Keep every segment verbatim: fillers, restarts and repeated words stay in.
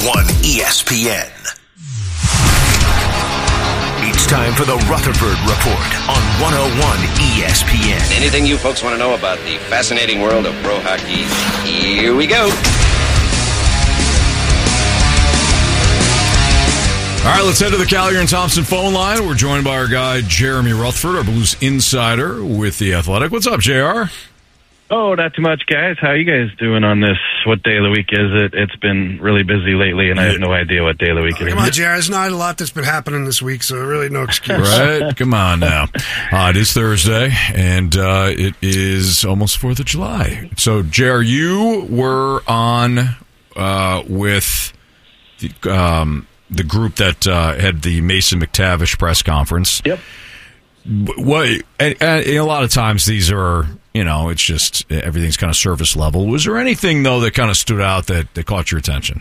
one E S P N. It's time for the Rutherford Report on one oh one E S P N. Anything you folks want to know about the fascinating world of pro hockey, here we go. All right, let's head to the Calgary and Thompson phone line. We're joined by our guy, Jeremy Rutherford, our Blues insider with The Athletic. What's up, J R? Oh, not too much, guys. How are you guys doing on this? What day of the week is it? It's been really busy lately, and I have no idea what day of the week oh, it is. Come on, J R. There's not a lot that's been happening this week, so really no excuse. Right? Come on now. Uh, it is Thursday, and uh, it is almost fourth of July. So, J R, you were on uh, with the, um, the group that uh, had the Mason McTavish press conference. Yep. What? And, and a lot of times these are, you know, it's just everything's kind of surface level. Was there anything, though, that kind of stood out that, that caught your attention?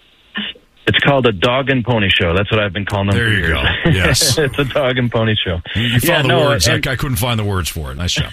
It's called a dog and pony show. That's what I've been calling them there for you years. Go. Yes. It's a dog and pony show. You, you yeah, found the no, words. And, I, I couldn't find the words for it. Nice job.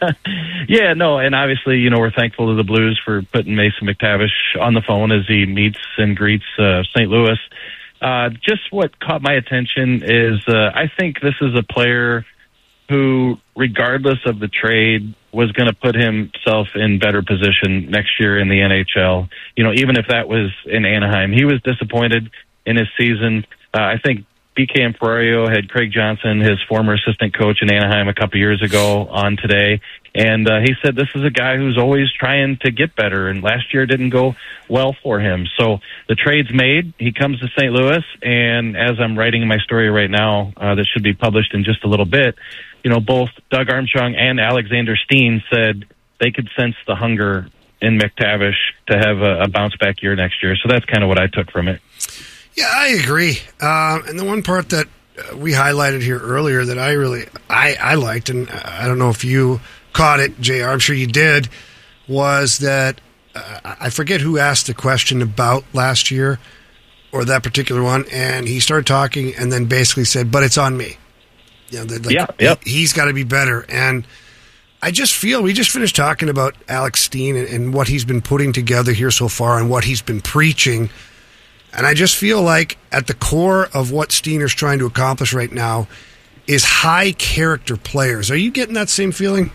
yeah, no, and obviously, you know, we're thankful to the Blues for putting Mason McTavish on the phone as he meets and greets uh, Saint Louis. Uh, just what caught my attention is uh, I think this is a player who, regardless of the trade, was going to put himself in better position next year in the N H L. You know, even if that was in Anaheim. He was disappointed in his season. Uh, I think B K Imperio had Craig Johnson, his former assistant coach in Anaheim a couple years ago, on today. And uh, he said this is a guy who's always trying to get better, and last year didn't go well for him. So the trade's made. He comes to Saint Louis, and as I'm writing my story right now, uh, that should be published in just a little bit, you know, both Doug Armstrong and Alexander Steen said they could sense the hunger in McTavish to have a, a bounce-back year next year. So that's kind of what I took from it. Yeah, I agree. Uh, and the one part that we highlighted here earlier that I really I, I liked, and I don't know if you caught it, J R, I'm sure you did, was that uh, I forget who asked the question about last year or that particular one, and he started talking and then basically said, but it's on me. You know, that, like, yeah, yep. he, he's got to be better. And I just feel we just finished talking about Alex Steen and, and what he's been putting together here so far and what he's been preaching. And I just feel like at the core of what Steener's trying to accomplish right now is high character players. Are you getting that same feeling?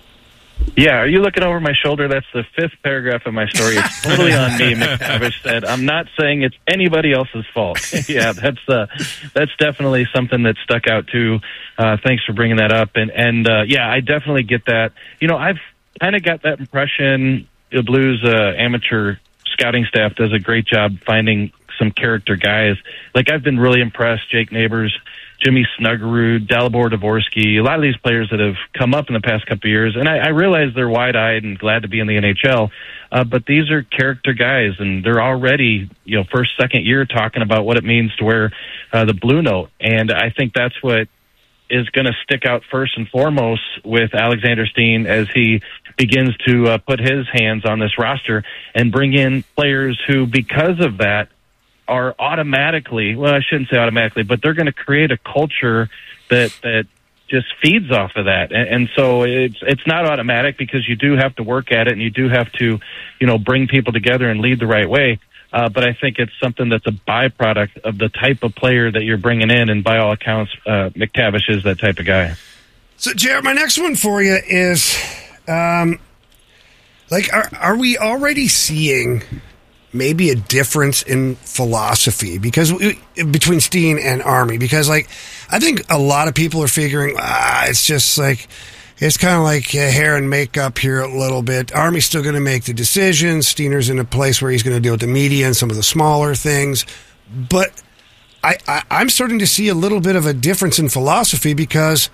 Yeah, are you looking over my shoulder? That's the fifth paragraph of my story. It's totally on me, McTavish said. I'm not saying it's anybody else's fault. yeah, that's uh, that's definitely something that stuck out too. Uh, thanks for bringing that up. And, and uh, yeah, I definitely get that. You know, I've kind of got that impression the Blues uh, amateur scouting staff does a great job finding some character guys. Like, I've been really impressed. Jake Neighbors, Jimmy Snuggerud, Dalibor Dvorsky, a lot of these players that have come up in the past couple of years, and I, I realize they're wide-eyed and glad to be in the N H L, uh, but these are character guys, and they're already, you know, first, second year talking about what it means to wear uh, the blue note, and I think that's what is going to stick out first and foremost with Alexander Steen as he begins to uh, put his hands on this roster and bring in players who, because of that, are automatically, well, I shouldn't say automatically, but they're going to create a culture that that just feeds off of that. And, and so it's it's not automatic because you do have to work at it and you do have to, you know, bring people together and lead the right way. Uh, but I think it's something that's a byproduct of the type of player that you're bringing in. And by all accounts, uh, McTavish is that type of guy. So, Jared, my next one for you is, um, like, are, are we already seeing maybe a difference in philosophy because we, between Steen and Army? Because, like, I think a lot of people are figuring, ah, it's just like, it's kind of like uh, hair and makeup here a little bit. Army's still going to make the decisions. Steener's in a place where he's going to deal with the media and some of the smaller things. But I, I, I'm starting to see a little bit of a difference in philosophy because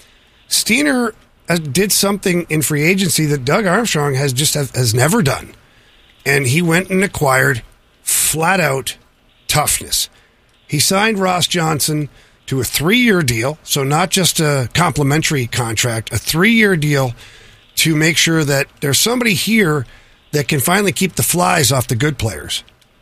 Steener did something in free agency that Doug Armstrong has just have, has never done. And he went and acquired flat-out toughness. He signed Ross Johnson to a three-year deal, so not just a complimentary contract, a three-year deal to make sure that there's somebody here that can finally keep the flies off the good players.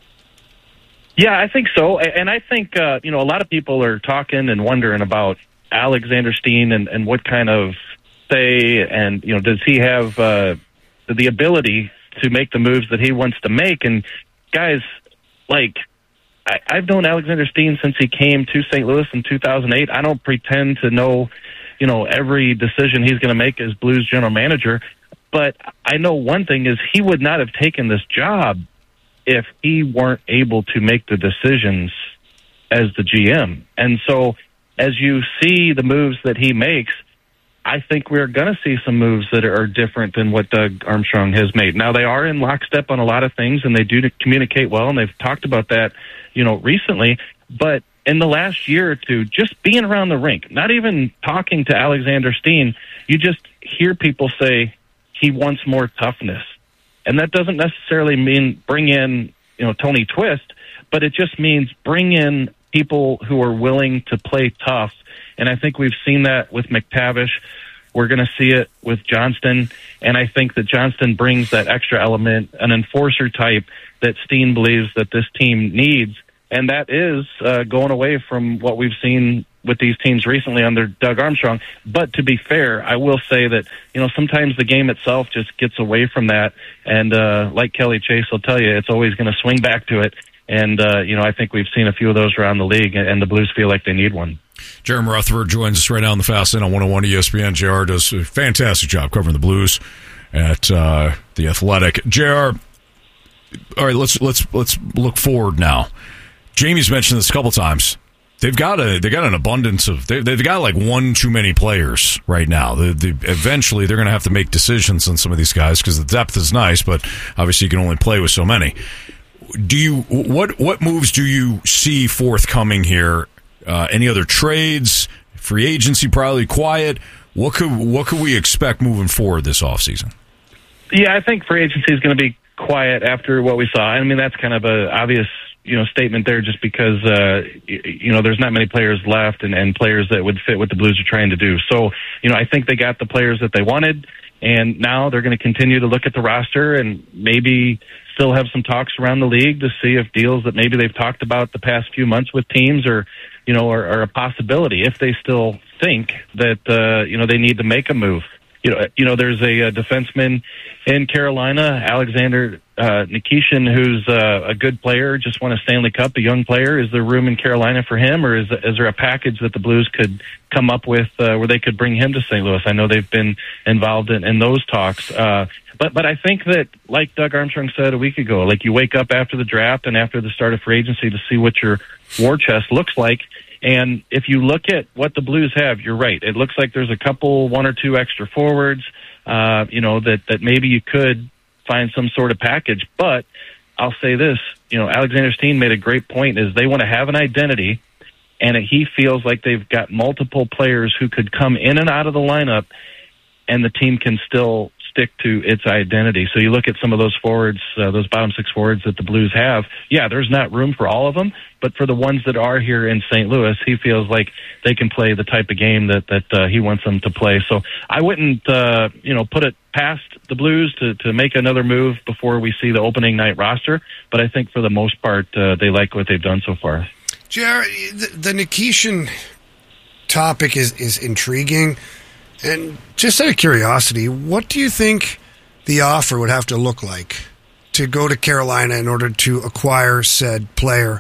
Yeah, I think so. And I think, uh, you know, a lot of people are talking and wondering about Alexander Steen and, and what kind of say and, you know, does he have uh, the ability to make the moves that he wants to make? And guys, like, I, I've known Alexander Steen since he came to Saint Louis in two thousand eight. I don't pretend to know, you know, every decision he's going to make as Blues general manager. But I know one thing is he would not have taken this job if he weren't able to make the decisions as the G M. And so as you see the moves that he makes, I think we're going to see some moves that are different than what Doug Armstrong has made. Now, they are in lockstep on a lot of things, and they do communicate well, and they've talked about that, you know, recently. But in the last year or two, just being around the rink, not even talking to Alexander Steen, you just hear people say he wants more toughness. And that doesn't necessarily mean bring in, you know, Tony Twist, but it just means bring in people who are willing to play tough. And I think we've seen that with McTavish. We're going to see it with Johnston. And I think that Johnston brings that extra element, an enforcer type that Steen believes that this team needs. And that is uh, going away from what we've seen with these teams recently under Doug Armstrong. But to be fair, I will say that, you know, sometimes the game itself just gets away from that. And uh, like Kelly Chase will tell you, it's always going to swing back to it. And, uh, you know, I think we've seen a few of those around the league, and the Blues feel like they need one. Jeremy Rutherford joins us right now on the Fast Lane on one oh one E S P N. J R does a fantastic job covering the Blues at uh, The Athletic. J R, all right, let's let's let's look forward now. Jamie's mentioned this a couple times. They've got a they got an abundance of they, they've got like one too many players right now. The, the, eventually, they're going to have to make decisions on some of these guys because the depth is nice, but obviously you can only play with so many. Do you what what moves do you see forthcoming here? Uh, any other trades? Free agency probably quiet. What could what could we expect moving forward this offseason? Yeah, I think free agency is going to be quiet after what we saw. I mean, that's kind of an obvious, you know, statement there, just because uh, you know there's not many players left, and, and players that would fit what the Blues are trying to do. So, you know, I think they got the players that they wanted, and now they're going to continue to look at the roster and maybe still have some talks around the league to see if deals that maybe they've talked about the past few months with teams or, you know, are, are a possibility if they still think that, uh, you know, they need to make a move. You know, you know, there's a, a defenseman in Carolina, Alexander uh, Nikishin, who's uh, a good player, just won a Stanley Cup, a young player. Is there room in Carolina for him, or is, is there a package that the Blues could come up with uh, where they could bring him to Saint Louis? I know they've been involved in, in those talks. Uh, but but I think that, like Doug Armstrong said a week ago, like you wake up after the draft and after the start of free agency to see what your war chest looks like. And if you look at what the Blues have, you're right. It looks like there's a couple, one or two extra forwards, uh, you know, that, that maybe you could find some sort of package. But I'll say this, you know, Alexander Steen made a great point, is they want to have an identity, and he feels like they've got multiple players who could come in and out of the lineup, and the team can still stick to its identity. So you look at some of those forwards, uh, those bottom six forwards that the Blues have. Yeah, there's not room for all of them, but for the ones that are here in Saint Louis, he feels like they can play the type of game that that uh, he wants them to play. So I wouldn't, uh, you know, put it past the Blues to to make another move before we see the opening night roster. But I think for the most part, uh, they like what they've done so far. Jared, the, the Nikishin topic is is intriguing. And just out of curiosity, what do you think the offer would have to look like to go to Carolina in order to acquire said player?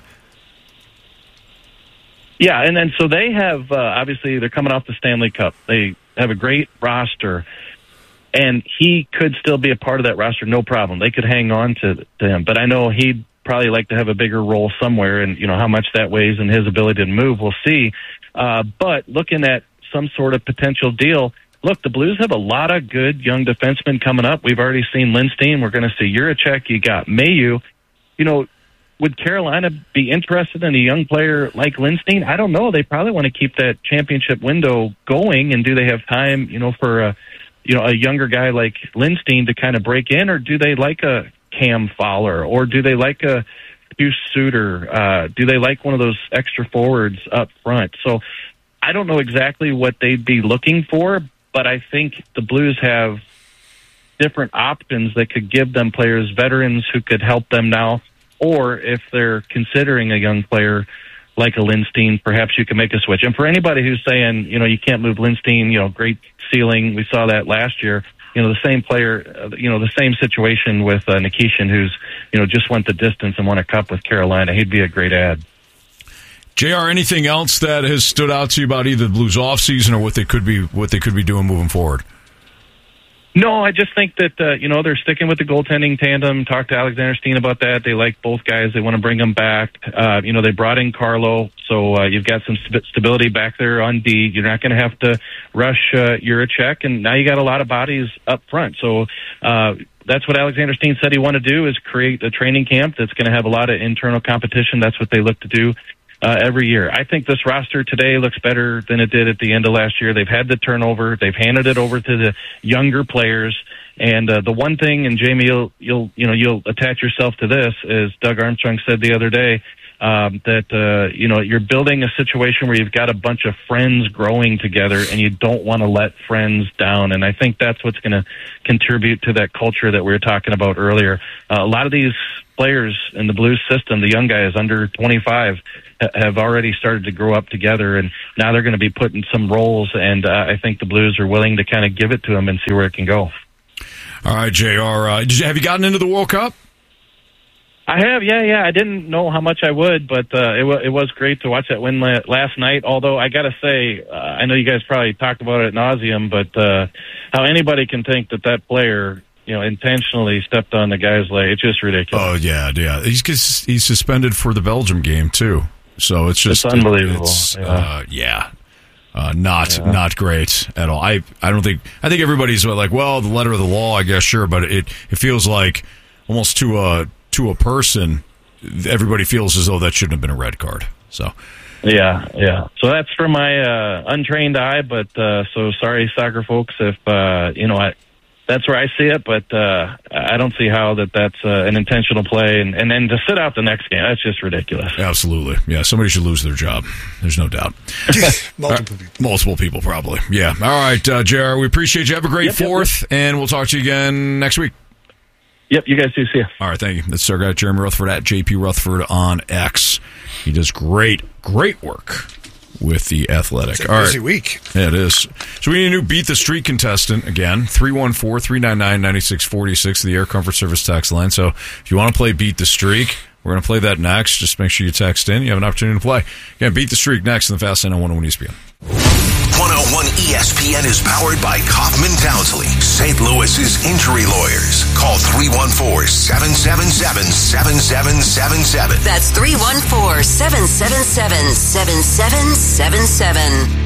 Yeah, and then so they have, uh, obviously, they're coming off the Stanley Cup. They have a great roster, and he could still be a part of that roster, no problem. They could hang on to, to him. But I know he'd probably like to have a bigger role somewhere, and, you know, how much that weighs in his ability to move, we'll see. Uh, but looking at some sort of potential deal. Look, the Blues have a lot of good young defensemen coming up. We've already seen Lindstein. We're going to see Juracek. You got Mayu. You know, would Carolina be interested in a young player like Lindstein? I don't know. They probably want to keep that championship window going, and do they have time, you know, for a, you know, a younger guy like Lindstein to kind of break in, or do they like a Cam Fowler, or do they like a Hugh Suter? Uh, do they like one of those extra forwards up front? So I don't know exactly what they'd be looking for, but I think the Blues have different options that could give them players, veterans who could help them now, or if they're considering a young player like a Lindstein, perhaps you can make a switch. And for anybody who's saying, you know, you can't move Lindstein, you know, great ceiling, we saw that last year, you know, the same player, uh, you know, the same situation with uh, Nikishin, who's, you know, just went the distance and won a cup with Carolina. He'd be a great ad. J R, anything else that has stood out to you about either the Blues offseason or what they could be what they could be doing moving forward? No, I just think that, uh, you know, they're sticking with the goaltending tandem. Talked to Alexander Steen about that. They like both guys. They want to bring them back. Uh, you know, they brought in Carlo, so uh, you've got some st- stability back there on D. You're not going to have to rush uh, Juracek, and now you got a lot of bodies up front. So uh, that's what Alexander Steen said he wanted to do, is create a training camp that's going to have a lot of internal competition. That's what they look to do Uh, every year. I think this roster today looks better than it did at the end of last year. They've had the turnover. They've handed it over to the younger players. And uh, the one thing, and Jamie, you'll, you'll, you know, you'll attach yourself to this, is Doug Armstrong said the other day, um, that, uh, you know, you're building a situation where you've got a bunch of friends growing together and you don't want to let friends down. And I think that's what's going to contribute to that culture that we were talking about earlier. Uh, a lot of these players in the Blues system, the young guys under twenty-five, ha- have already started to grow up together, and now they're going to be put in some roles, and uh, I think the Blues are willing to kind of give it to them and see where it can go. All right, J R, uh, did you, have you gotten into the World Cup? I have, yeah, yeah. I didn't know how much I would, but uh, it, w- it was great to watch that win la- last night. Although I got to say, uh, I know you guys probably talked about it ad nauseum, but uh, how anybody can think that that player, you know, intentionally stepped on the guy's leg, it's just ridiculous. Oh yeah, yeah. He's he's suspended for the Belgium game too, so it's just it's unbelievable. It's, yeah, uh, yeah. Uh, not yeah. not great at all. I I don't think I think everybody's like, well, the letter of the law, I guess, sure, but it it feels like almost to a to a person, everybody feels as though that shouldn't have been a red card. So. Yeah, yeah. So that's for my uh, untrained eye, but uh, so sorry, soccer folks, if uh, you know, I, that's where I see it, but uh, I don't see how that that's uh, an intentional play, and, and then to sit out the next game, that's just ridiculous. Absolutely, yeah. Somebody should lose their job. There's no doubt. Multiple people. Multiple people, probably. Yeah. All right, uh, J R, we appreciate you. Have a great Yep, yep, fourth, yep. And we'll talk to you again next week. Yep, you guys do. See ya. All right, thank you. That's our guy, Jeremy Rutherford, at J P Rutherford on X. He does great, great work with The Athletic. It's a All busy right. week. Yeah, it is. So we need a new Beat the Street contestant again. three one four, three nine nine, nine six four six, the Air Comfort Service text line. So if you want to play Beat the Streak, we're going to play that next. Just make sure you text in. You have an opportunity to play. Again, Beat the Streak next in the Fast Lane on one oh one E S P N. one oh one E S P N is powered by Kaufman Townsley, Saint Louis's injury lawyers. Call three one four, seven seven seven, seven seven seven seven. That's three one four, seven seven seven, seven seven seven seven.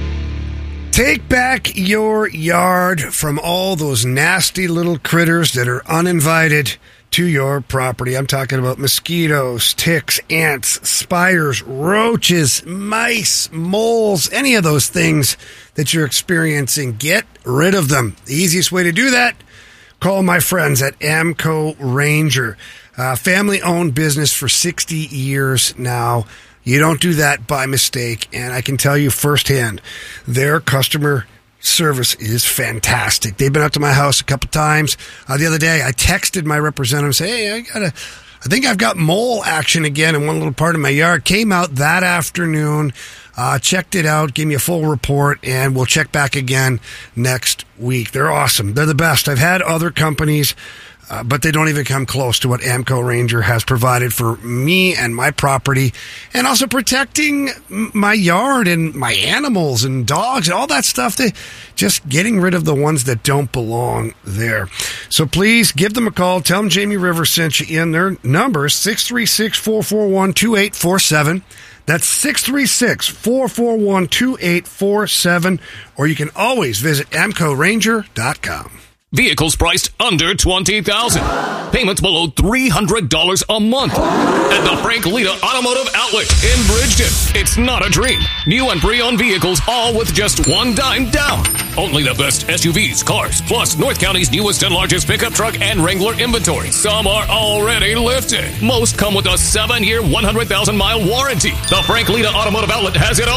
Take back your yard from all those nasty little critters that are uninvited to your property. I'm talking about mosquitoes, ticks, ants, spiders, roaches, mice, moles, any of those things that you're experiencing. Get rid of them. The easiest way to do that, call my friends at Amco Ranger. Uh, family-owned business for sixty years now. You don't do that by mistake, and I can tell you firsthand, their customer service is fantastic. They've been up to my house a couple times. Uh, the other day, I texted my representative, say, hey, I got a, I think I've got mole action again in one little part of my yard. Came out that afternoon, uh, checked it out, gave me a full report, and we'll check back again next week. They're awesome. They're the best. I've had other companies, Uh, but they don't even come close to what Amco Ranger has provided for me and my property, and also protecting my yard and my animals and dogs and all that stuff. They just getting rid of the ones that don't belong there. So please give them a call. Tell them Jamie Rivers sent you in. Their number is six three six, four four one, two eight four seven. That's six three six, four four one, two eight four seven. Or you can always visit amco ranger dot com. Vehicles priced under twenty thousand dollars. Payments below three hundred dollars a month. At the Frank Lita Automotive Outlet in Bridgeton. It's not a dream. New and pre-owned vehicles, all with just one dime down. Only the best S U Vs, cars, plus North County's newest and largest pickup truck and Wrangler inventory. Some are already lifted. Most come with a seven-year, one hundred thousand mile warranty. The Frank Lita Automotive Outlet has it all.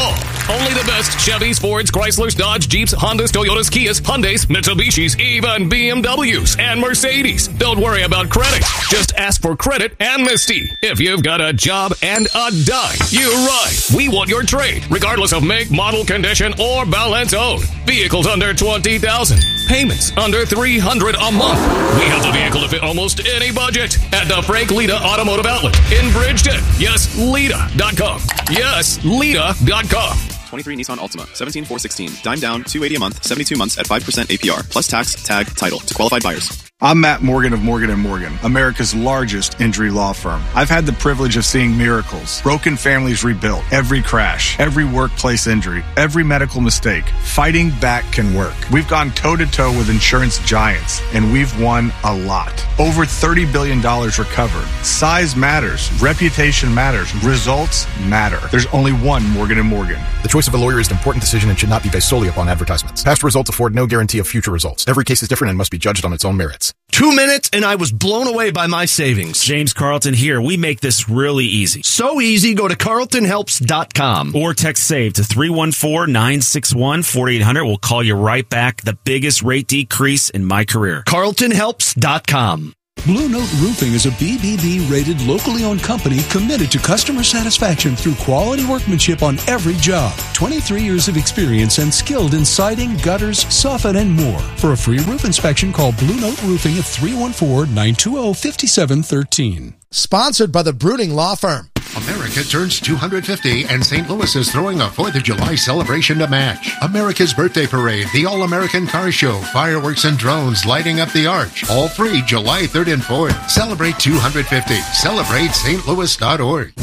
Only the best Chevys, Fords, Chryslers, Dodge, Jeeps, Hondas, Toyotas, Kias, Hyundais, Mitsubishis, even B M Ws and Mercedes. Don't worry about credit. Just ask for credit amnesty. If you've got a job and a dime, you're right. We want your trade, regardless of make, model, condition, or balance owed. Vehicles under twenty thousand dollars. Payments under three hundred dollars a month. We have the vehicle to fit almost any budget at the Frank Lita Automotive Outlet in Bridgeton. Yes, Lita dot com. Yes, Lita dot com. twenty-three Nissan Altima, seventeen four sixteen, dime down, two hundred eighty a month, seventy-two months at five percent A P R, plus tax, tag, title to qualified buyers. I'm Matt Morgan of Morgan and Morgan, America's largest injury law firm. I've had the privilege of seeing miracles, broken families rebuilt, every crash, every workplace injury, every medical mistake. Fighting back can work. We've gone toe-to-toe with insurance giants, and we've won a lot. Over thirty billion dollars recovered. Size matters. Reputation matters. Results matter. There's only one Morgan and Morgan. The choice of a lawyer is an important decision and should not be based solely upon advertisements. Past results afford no guarantee of future results. Every case is different and must be judged on its own merits. Two minutes and I was blown away by my savings. James Carlton here. We make this really easy. So easy, go to carlton helps dot com. Or text SAVE to three one four, nine six one, four eight zero zero. We'll call you right back. The biggest rate decrease in my career. carlton helps dot com. Blue Note Roofing is a B B B-rated, locally owned company committed to customer satisfaction through quality workmanship on every job. twenty-three years of experience and skilled in siding, gutters, soffit, and more. For a free roof inspection, call Blue Note Roofing at three one four, nine two zero, five seven one three. Sponsored by the Bruning Law Firm. America turns two hundred fifty, and Saint Louis is throwing a fourth of July celebration to match. America's Birthday Parade, the All-American Car Show, fireworks and drones lighting up the arch. All free July third and fourth. Celebrate two hundred fifty. Celebrate S T Louis dot org.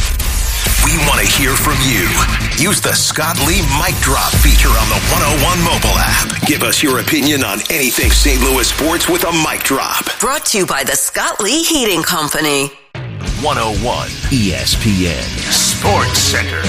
We want to hear from you. Use the Scott Lee Mic Drop feature on the one oh one mobile app. Give us your opinion on anything Saint Louis sports with a mic drop. Brought to you by the Scott Lee Heating Company. one oh one E S P N Sports Center.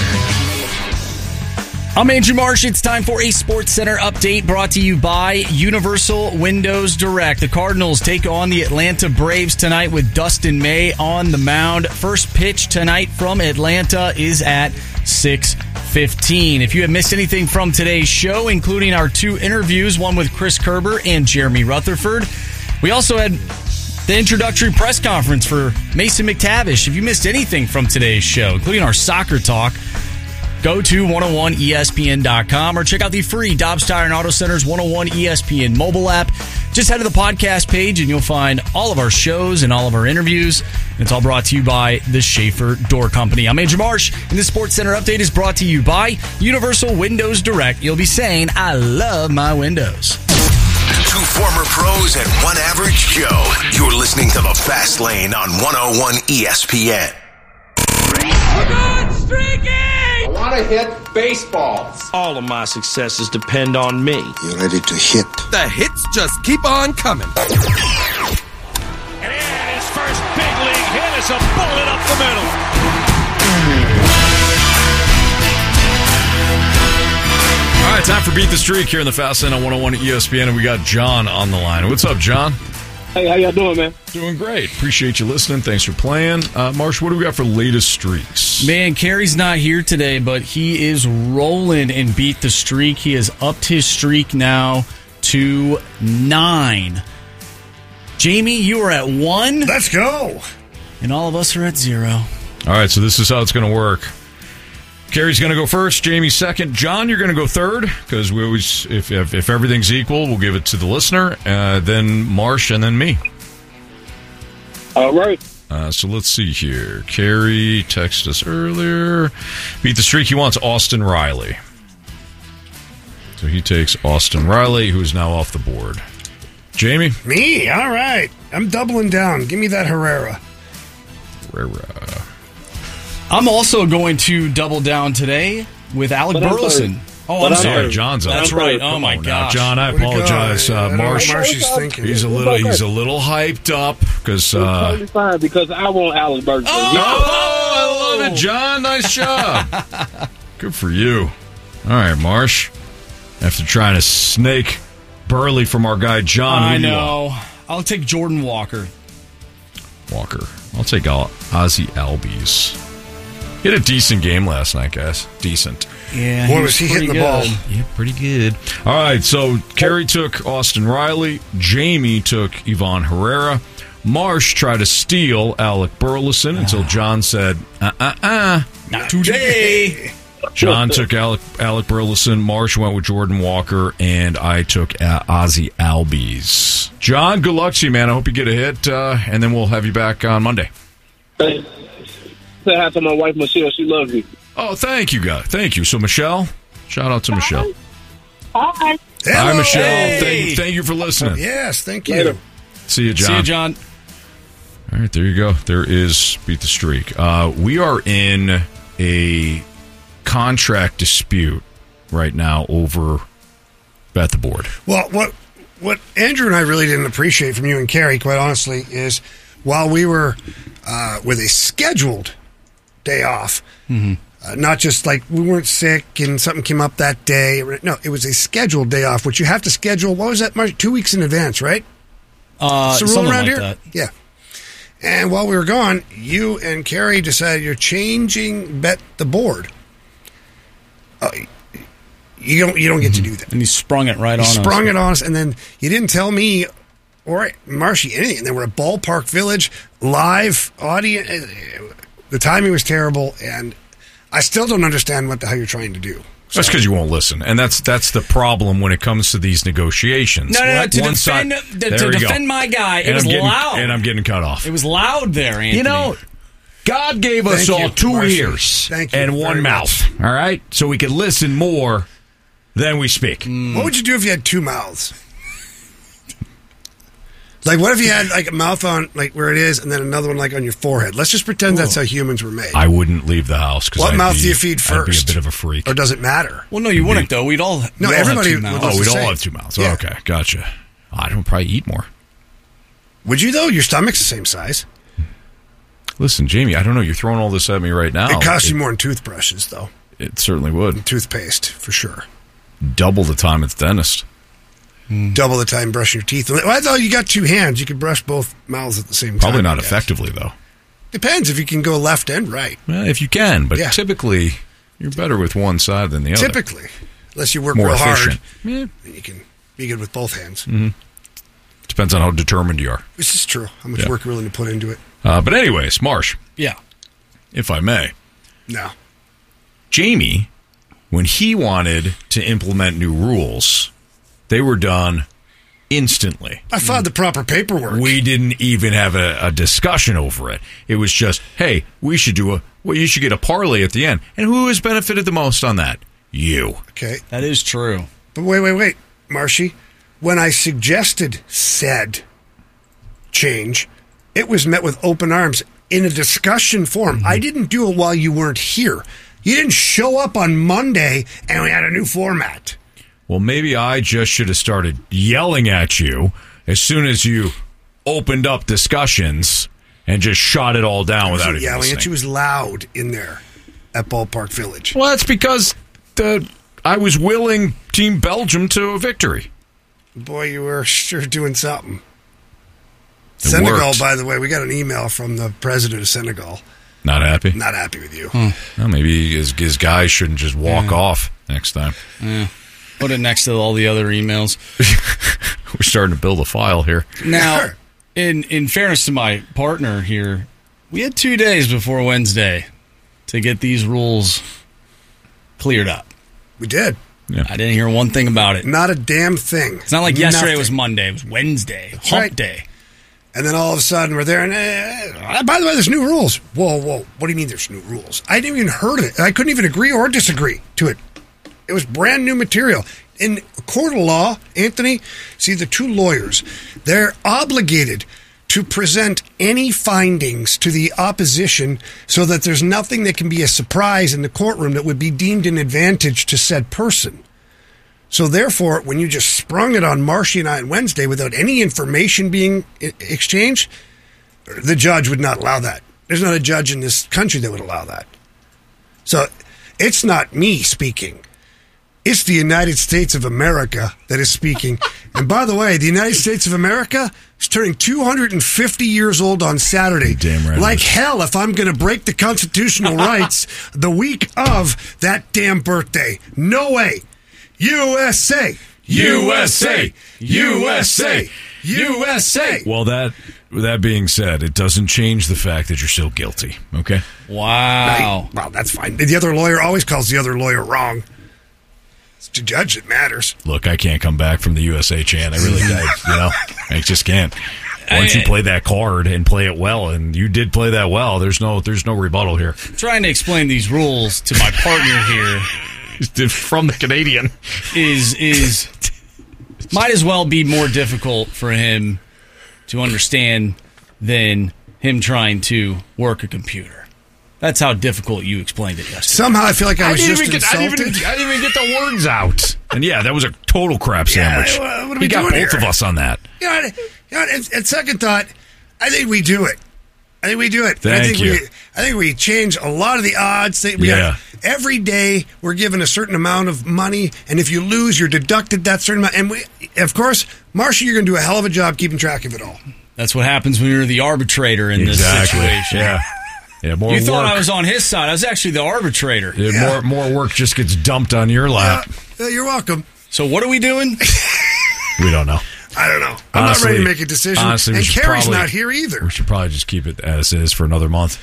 I'm Andrew Marsh. It's time for a Sports Center update brought to you by Universal Windows Direct. The Cardinals take on the Atlanta Braves tonight with Dustin May on the mound. First pitch tonight from Atlanta is at six fifteen. If you have missed anything from today's show, including our two interviews, one with Chris Kerber and Jeremy Rutherford, we also had the introductory press conference for Mason McTavish. If you missed anything from today's show, including our soccer talk, go to one oh one E S P N dot com or check out the free Dobbs Tire and Auto Center's one oh one E S P N mobile app. Just head to the podcast page and you'll find all of our shows and all of our interviews. And it's all brought to you by the Schaefer Door Company. I'm Andrew Marsh, and the Sports Center update is brought to you by Universal Windows Direct. You'll be saying, I love my windows. Two former pros and one average Joe. You're listening to The Fast Lane on one oh one E S P N. We're going streaking! I want to hit baseballs. All of my successes depend on me. You're ready to hit. The hits just keep on coming. And his first big league hit is a bullet up the middle. All right, time for Beat the Streak here in the Fast Lane on one oh one E S P N, and we got John on the line. What's up, John? Hey, how y'all doing, man? Doing great. Appreciate you listening. Thanks for playing. Uh, Marsh, what do we got for latest streaks? Man, Kerry's not here today, but he is rolling in Beat the Streak. He has upped his streak now to nine. Jamie, you are at one. Let's go. And all of us are at zero. All right, so this is how it's going to work. Kerry's going to go first, Jamie second. John, you're going to go third, because we always, if, if if everything's equal, we'll give it to the listener, uh, then Marsh, and then me. All right. Uh, so let's see here. Kerry texted us earlier. Beat the Streak. He wants Austin Riley. So he takes Austin Riley, who is now off the board. Jamie? Me? All right. I'm doubling down. Give me that Herrera. Herrera. I'm also going to double down today with Alec But I'm Burleson. sorry. Oh, But I'm I'm sorry. sorry. John's up. That's I'm right. sorry. Oh, my Now, gosh. John, I Way to go. apologize. I Uh, don't know what Marsh, Marsh is thinking. he's a little he's a little hyped up because. It's Uh, totally fine because I want Alex Burton. oh, I love it, John. Nice job. Good for you. All right, Marsh. After trying to snake Burley from our guy John, I who do you know. want? I'll take Jordan Walker. Walker. I'll take Ozzy Albies. He had a decent game last night, guys. Decent. Yeah, Boy, was he hitting the pretty ball. good. Yeah, pretty good. All right, so Kerry took Austin Riley. Jamie took Yvonne Herrera. Marsh tried to steal Alec Burleson until John said, uh-uh-uh. Not today. John took Alec, Alec Burleson. Marsh went with Jordan Walker. And I took uh, Ozzie Albies. John, good luck to you, man. I hope you get a hit. Uh, and then we'll have you back on Monday. Say hi to my wife, Michelle. She loves you. Oh, thank you, guys. Thank you. So, Michelle, shout out to Michelle. Hi. Hi, Michelle. Hey. Thank, thank you for listening. Yes, thank you. Later. See you, John. See you, John. All right, there you go. There is Beat the Streak. Uh, we are in a contract dispute right now over Bet the Board. Well, what what Andrew and I really didn't appreciate from you and Carrie, quite honestly, is while we were uh, with a scheduled day off, Mm-hmm. uh, not just like we weren't sick and something came up that day. No, it was a scheduled day off, which you have to schedule. What was that, Mark? Two weeks in advance, right? Uh, It's the rule something around like here? that. Yeah. And while we were gone, you and Carrie decided you're changing Bet the Board. Uh, you don't. You don't get to do that. And he sprung it right You on us. sprung it on us, and then you didn't tell me or Marshy anything. And then we're at Ballpark Village, live audience. The timing was terrible, and I still don't understand what the hell you're trying to do. That's because you won't listen, and that's that's the problem when it comes to these negotiations. No, no, no. To One defend, side- to, There to we go. defend my guy, it And was I'm getting, loud. and I'm getting cut off. It was loud there, Anthony. You know, God gave us Thank all you, two Marcy. ears Thank you and very one much. mouth. All right, so we can listen more than we speak. What would you do if you had two mouths? Like, what if you had like a mouth on like where it is, and then another one like on your forehead? Let's just pretend that's how humans were made. I wouldn't leave the house. 'Cause What I'd mouth be- do you feed I'd be a first? bit of a freak. Or does it matter? Well, no, you wouldn't, though. We'd all. No, we'd all everybody Have two would- mouths. Oh, we'd the all same. have two mouths. Yeah. Okay, gotcha. I don't probably eat more. Would you though? Your stomach's the same size. Listen, Jamie, I don't know. You're throwing all this at me right now. It costs it, you more than toothbrushes, though. It certainly would. Toothpaste, for sure. Double the time at the dentist. Double the time brushing your teeth. Well, I thought you got two hands. You could brush both mouths at the same time. Probably I not guess. effectively, though. Depends if you can go left and right. Well, if you can, but Yeah. typically you're better with one side than the other. Typically. Unless you work More real efficient. hard. Then you can be good with both hands. Mm-hmm. Depends on how determined you are. This is true. How much Yeah. work you're willing to put into it. Uh, but anyways, Marsh, Yeah. if I may, No. Jamie, when he wanted to implement new rules, they were done instantly. I filed the proper paperwork. We didn't even have a, a discussion over it. It was just, hey, we should do a, well, you should get a parlay at the end. And who has benefited the most on that? You. Okay. That is true. But wait, wait, wait, Marshy. When I suggested said change, it was met with open arms in a discussion form. Mm-hmm. I didn't do it while you weren't here. You didn't show up on Monday and we had a new format. Well, maybe I just should have started yelling at you as soon as you opened up discussions and just shot it all down without even yelling listening. at you was loud in there at Ballpark Village. Well, that's because the, I was willing Team Belgium to a victory. Boy, you were sure doing something. It Senegal, worked. by the way, we got an email from the president of Senegal. Not happy? Not happy with you. Well, maybe his, his guys shouldn't just walk Yeah. off next time. Yeah. Put it next to all the other emails. We're starting to build a file here. Now, in in fairness to my partner here, we had two days before Wednesday to get these rules cleared up. We did. Yeah. I didn't hear one thing about it. Not a damn thing. It's not like yesterday Nothing. was Monday. It was Wednesday. That's Hump right. day. And then all of a sudden we're there, and uh, by the way, there's new rules. Whoa, whoa! What do you mean there's new rules? I didn't even heard of it. I couldn't even agree or disagree to it. It was brand new material. In a court of law, Anthony, see the two lawyers, they're obligated to present any findings to the opposition so that there's nothing that can be a surprise in the courtroom that would be deemed an advantage to said person. So therefore, when you just sprung it on Marshy and I on Wednesday without any information being I- exchanged, the judge would not allow that. There's not a judge in this country that would allow that. So it's not me speaking. It's the United States of America that is speaking. And by the way, the United States of America is turning two hundred fifty years old on Saturday. Damn right. Like hell if I'm going to break the constitutional rights the week of that damn birthday. No way. U S A. U S A. U S A. U S A. Well, that that being said, it doesn't change the fact that you're still guilty. Okay. Wow. Right. Well, that's fine. The other lawyer always calls the other lawyer wrong. It's the judge that matters. Look, I can't come back from the U S A chant. I really, I, you know, I just can't. Once you play that card and play it well, and you did play that well, there's no, there's no rebuttal here. Trying to explain these rules to my partner here from the Canadian is is. Might as well be more difficult for him to understand than him trying to work a computer. That's how difficult you explained it yesterday. Somehow I feel like I was I just get, insulted. I didn't, even, I didn't even get the words out. And yeah, that was a total crap sandwich. Yeah, what are we he got doing both here? of us on that. You know, you know, at, at second thought, I think we do it. I think we do it. Thank I think you. we I think we change a lot of the odds. We Yeah. have, every day we're given a certain amount of money, and if you lose, you're deducted that certain amount. And we, of course, Marcia, you're going to do a hell of a job keeping track of it all. That's what happens when you're the arbitrator in Exactly. this situation. Yeah. Yeah, more You work. thought I was on his side. I was actually the arbitrator. Yeah, Yeah. More more work just gets dumped on your lap. Uh, you're welcome. So what are we doing? We don't know. I don't know. I'm Honestly- not ready to make a decision. honestly, we and should Carrie's probably- not here either. We should probably just keep it as is for another month.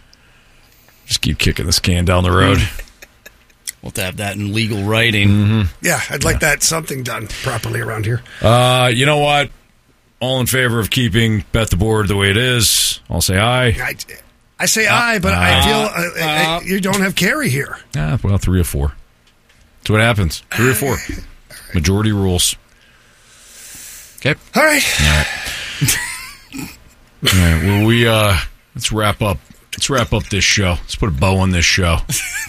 Just keep kicking this can down the road. We'll have to have that in legal writing. Mm-hmm. Yeah, I'd like that something done properly around here. Uh, you know what? All in favor of keeping Bet the Board the way it is. I'll say aye. I, I say aye, but I uh, feel uh, uh, you don't have Carrie here. Ah, well, three or four. That's what happens. Three or four. Majority rules. Okay. All right. All right. All right. Well, we uh, let's wrap up. Let's wrap up this show. Let's put a bow on this show.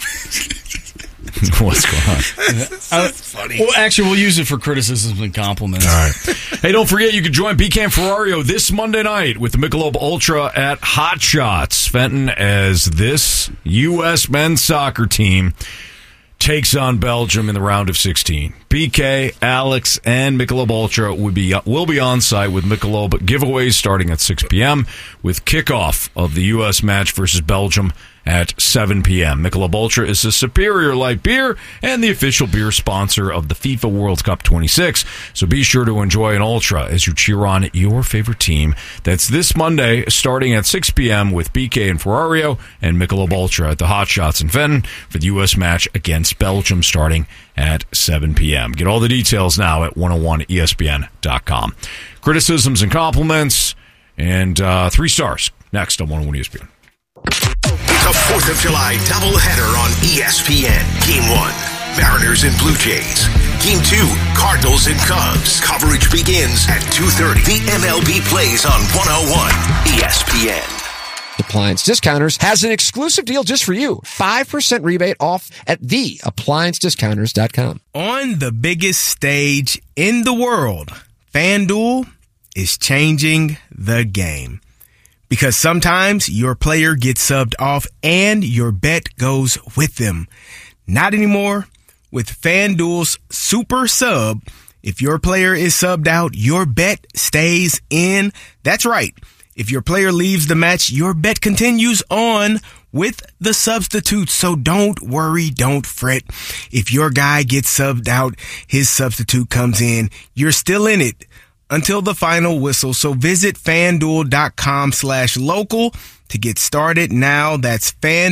What's going on? That's funny. Well, actually, we'll use it for criticisms and compliments. All right. Hey, don't forget you can join B K and Ferrario this Monday night with the Michelob Ultra at Hot Shots. Fenton as this U S men's soccer team takes on Belgium in the round of sixteen. B K, Alex, and Michelob Ultra will be will be on site with Michelob giveaways starting at six p.m. with kickoff of the U S match versus Belgium at seven p.m. Michelob Ultra is a superior light beer and the official beer sponsor of the FIFA World Cup twenty-six. So be sure to enjoy an Ultra as you cheer on your favorite team. That's this Monday starting at six p.m. with B K and Ferrario and Michelob Ultra at the Hot Shots in Fenton for the U S match against Belgium starting at seven p.m. Get all the details now at one oh one E S P N dot com. Criticisms and compliments and uh, three stars next on one oh one E S P N. It's a fourth of July doubleheader on E S P N. Game one, Mariners and Blue Jays. Game two, Cardinals and Cubs. Coverage begins at two thirty. The M L B plays on one oh one E S P N. Appliance Discounters has an exclusive deal just for you. five percent rebate off at the appliance discounters dot com. On the biggest stage in the world, FanDuel is changing the game. Because sometimes your player gets subbed off and your bet goes with them. Not anymore. With FanDuel's Super Sub, if your player is subbed out, your bet stays in. That's right. If your player leaves the match, your bet continues on with the substitute. So don't worry, don't fret. If your guy gets subbed out, his substitute comes in. You're still in it until the final whistle. So visit FanDuel.com slash local to get started now. That's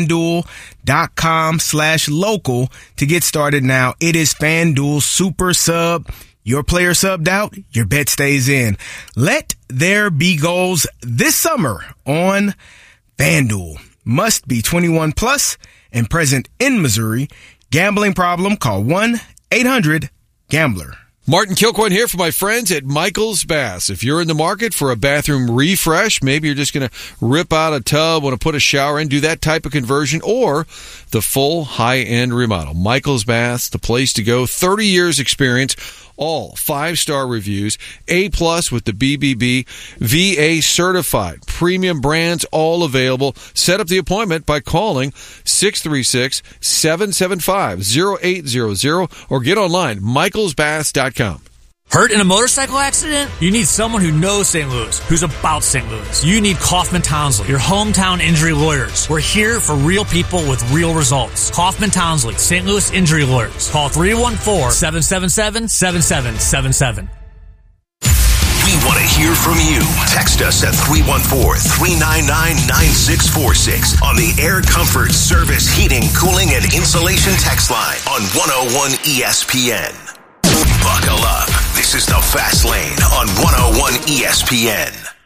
FanDuel.com slash local to get started now. It is FanDuel Super Sub. Your player subbed out, your bet stays in. Let there be goals this summer on FanDuel. Must be twenty-one plus and present in Missouri. Gambling problem? Call one eight hundred gambler. Martin Kilcoyne here for my friends at Michael's Baths. If you're in the market for a bathroom refresh, maybe you're just going to rip out a tub, want to put a shower in, do that type of conversion, or the full high-end remodel. Michael's Baths, the place to go. thirty years experience, all five-star reviews, A-plus with the B B B, V A certified, premium brands, all available. Set up the appointment by calling six three six, seven seven five, zero eight zero zero or get online, michaels baths dot com. Hurt in a motorcycle accident? You need someone who knows Saint Louis, who's about Saint Louis. You need Kaufman Townsley, your hometown injury lawyers. We're here for real people with real results. Kaufman Townsley, Saint Louis Injury Lawyers. Call three one four, seven seven seven, seven seven seven seven. We want to hear from you. Text us at three one four, three nine nine, nine six four six on the Air Comfort Service Heating, Cooling, and Insulation text line on one oh one E S P N. Buckle up. This is the Fast Lane on one oh one E S P N.